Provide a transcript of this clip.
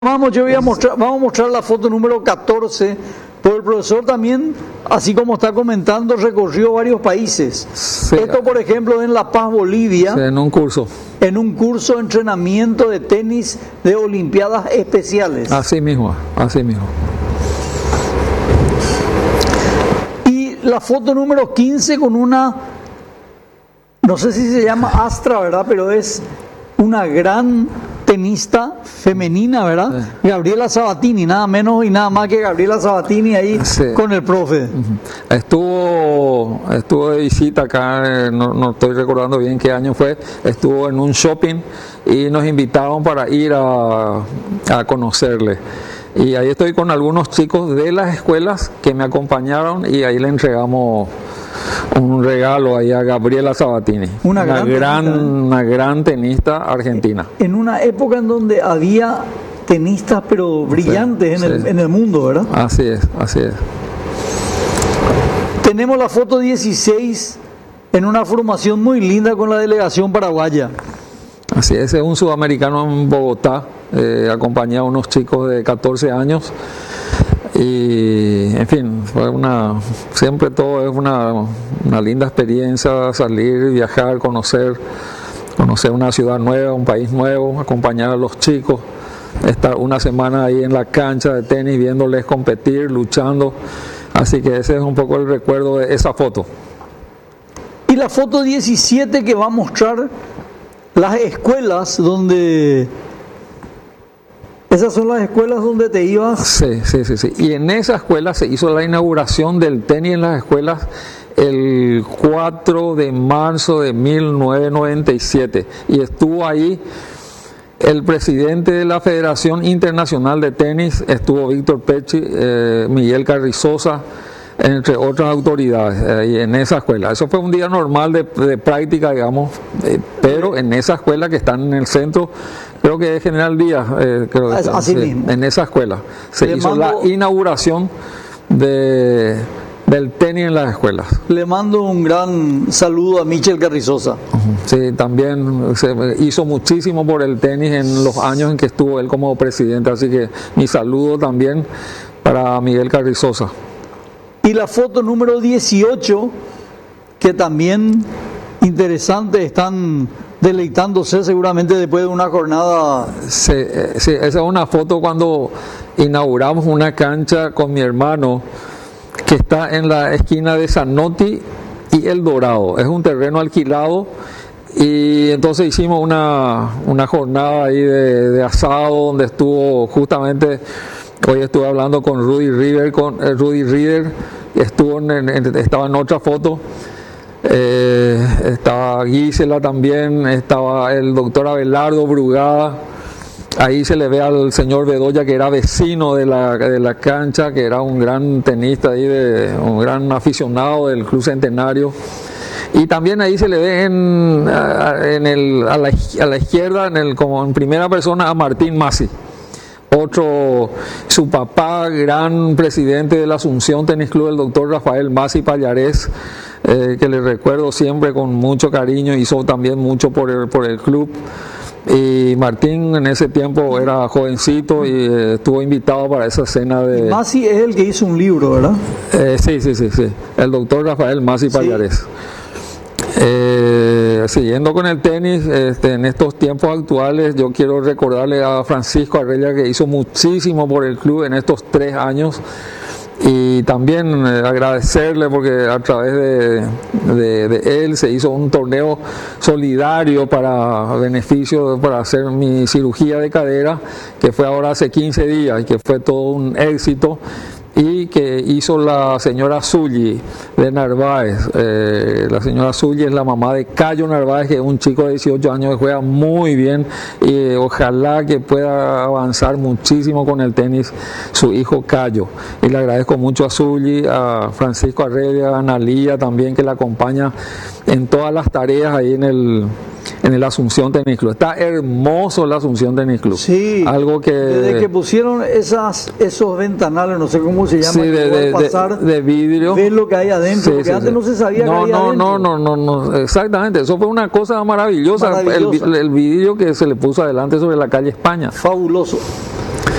Vamos a mostrar la foto número 14, pero el profesor también, así como está comentando, recorrió varios países. Sí. Esto, por ejemplo, en La Paz, Bolivia, Sí, en un curso. en un curso de entrenamiento de tenis de Olimpiadas Especiales. Así mismo, así mismo. Y la foto número 15 con una, no sé si se llama Astra, ¿verdad? Pero es una gran tenista femenina, ¿verdad? Sí. Gabriela Sabatini, nada menos y nada más que Gabriela Sabatini ahí Sí. con el profe. Estuvo de visita acá, no estoy recordando bien qué año fue, estuvo en un shopping y nos invitaron para ir a conocerle. Y ahí estoy con algunos chicos de las escuelas que me acompañaron y ahí le entregamos un regalo ahí a Gabriela Sabatini, Una gran tenista argentina. En una época en donde había tenistas pero brillantes Sí, en sí. el mundo, ¿verdad? Así es, así es. Tenemos la foto 16 en una formación muy linda con la delegación paraguaya. Así es un sudamericano en Bogotá, acompañado a unos chicos de 14 años. Y en fin, siempre todo es una linda experiencia, salir, viajar, conocer una ciudad nueva, un país nuevo, acompañar a los chicos, estar una semana ahí en la cancha de tenis viéndoles competir, luchando. Así que ese es un poco el recuerdo de esa foto. Y la foto 17 que va a mostrar las escuelas donde... Esas son las escuelas donde te ibas. Sí. Y en esa escuela se hizo la inauguración del tenis en las escuelas el 4 de marzo de 1997. Y estuvo ahí el presidente de la Federación Internacional de Tenis, estuvo Víctor Pecci, Miguel Carrizosa, entre otras autoridades ahí en esa escuela. Eso fue un día normal de práctica, digamos, pero en esa escuela que está en el centro, creo que es General Díaz, creo que está, así sí, mismo. en esa escuela se Le hizo mando- la inauguración del tenis en las escuelas. Le mando un gran saludo a Michel Carrizosa. Sí, también se hizo muchísimo por el tenis en los años en que estuvo él como presidente, así que mi saludo también para Miguel Carrizosa. Y la foto número 18, que también interesante, están deleitándose seguramente después de una jornada. Sí, esa es una foto cuando inauguramos una cancha con mi hermano que está en la esquina de Zanotti y El Dorado. Es un terreno alquilado y entonces hicimos una jornada ahí de asado donde estuvo justamente, hoy estuve hablando con Rudy Rieder, estaba en otra foto. Estaba Gisela también, estaba el doctor Abelardo Brugada, ahí se le ve al señor Bedoya que era vecino de la cancha, que era un gran tenista ahí, un gran aficionado del Club Centenario, y también ahí se le ve a la izquierda, como en primera persona, a Martín Masi. Su papá, gran presidente de la Asunción Tenis Club, el doctor Rafael Masi Pallarés, que le recuerdo siempre con mucho cariño, hizo también mucho por el club. Y Martín en ese tiempo era jovencito y estuvo invitado para esa cena de... Masi es el que hizo un libro, ¿verdad? Sí, el doctor Rafael Masi Pallarés. Siguiendo con el tenis, en estos tiempos actuales yo quiero recordarle a Francisco Arrelia que hizo muchísimo por el club en estos 3 años y también agradecerle porque a través de él se hizo un torneo solidario para hacer mi cirugía de cadera, que fue ahora hace 15 días y que fue todo un éxito, y que hizo la señora Zulli de Narváez. La señora Zulli es la mamá de Cayo Narváez, que es un chico de 18 años que juega muy bien y ojalá que pueda avanzar muchísimo con el tenis su hijo Cayo. Y le agradezco mucho a Zulli, a Francisco Arrelia, a Analía también, que la acompaña en todas las tareas ahí en el Asunción Tenis Club. Está hermoso el Asunción Tenis Club. Sí, algo que desde que pusieron esos ventanales, no sé cómo se llama, sí, que pasar, de vidrio, ves lo que hay adentro, porque antes no se sabía que había adentro. No, exactamente, eso fue una cosa maravillosa. Maravillosa. El vidrio que se le puso adelante sobre la calle España. Fabuloso.